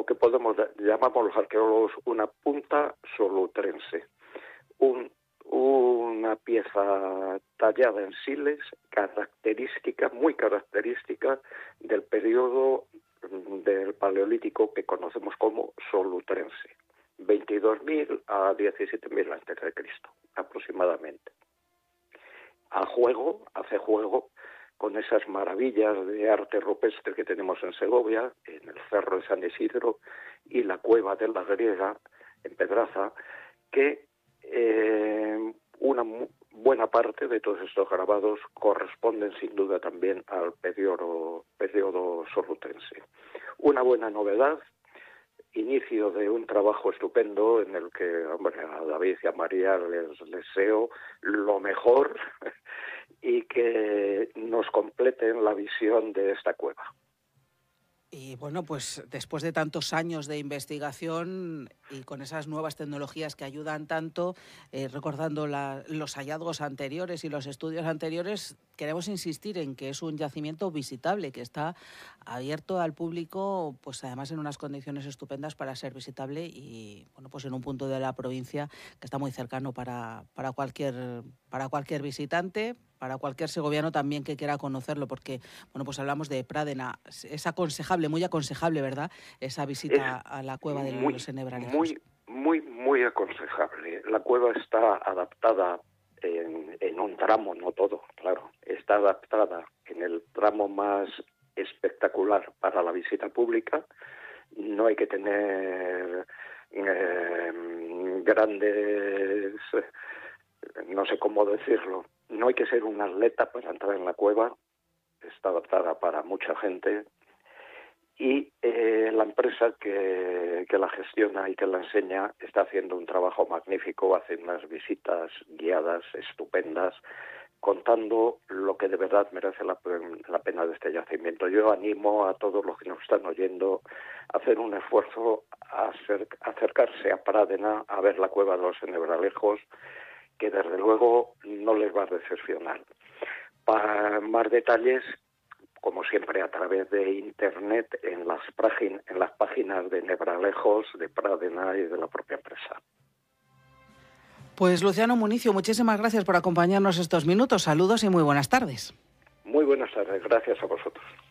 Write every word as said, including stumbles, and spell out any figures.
lo que podemos llamamos los arqueólogos una punta solutrense, un, una pieza tallada en siles, característica, muy característica del periodo del Paleolítico que conocemos como solutrense, veintidós mil a diecisiete mil antes de Cristo, aproximadamente. A juego, hace juego con esas maravillas de arte rupestre que tenemos en Segovia, en el Cerro de San Isidro y la Cueva de la Griega, en Pedraza, que eh, una buena parte de todos estos grabados corresponden sin duda también al periodo, periodo solutrense. Una buena novedad, inicio de un trabajo estupendo en el que, hombre, a David y a María les deseo lo mejor y que nos completen la visión de esta cueva. Y bueno, pues después de tantos años de investigación y con esas nuevas tecnologías que ayudan tanto, eh, recordando la, los hallazgos anteriores y los estudios anteriores, queremos insistir en que es un yacimiento visitable, que está abierto al público, pues además en unas condiciones estupendas para ser visitable y bueno, pues en un punto de la provincia que está muy cercano para, para cualquier, para cualquier visitante, para cualquier segoviano también que quiera conocerlo, porque bueno, pues hablamos de Pradena, es aconsejable, muy aconsejable, ¿verdad?, esa visita es a la cueva de muy, los Ennebralejos. Muy, muy, muy aconsejable. La cueva está adaptada en, en un tramo, no todo, claro, está adaptada en el tramo más espectacular para la visita pública. No hay que tener eh, grandes, no sé cómo decirlo, no hay que ser un atleta para entrar en la cueva, está adaptada para mucha gente y eh, la empresa que, que la gestiona y que la enseña está haciendo un trabajo magnífico, hace unas visitas guiadas estupendas, contando lo que de verdad merece la, la pena de este yacimiento. Yo animo a todos los que nos están oyendo a hacer un esfuerzo a acer, acercarse a Pradena, a ver la cueva de los Ennebralejos, que desde luego no les va a decepcionar. Para más detalles, como siempre, a través de internet, en las, págin en las páginas de Ennebralejos, de Pradena y de la propia empresa. Pues Luciano Municio, muchísimas gracias por acompañarnos estos minutos. Saludos y muy buenas tardes. Muy buenas tardes, gracias a vosotros.